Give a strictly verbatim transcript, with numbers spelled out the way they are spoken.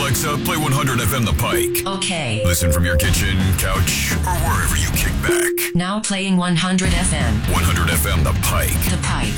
Alexa, play one hundred F M The Pike. Okay. Listen from your kitchen, couch, or wherever you kick back. Now playing one hundred F M. one hundred F M The Pike. The Pike.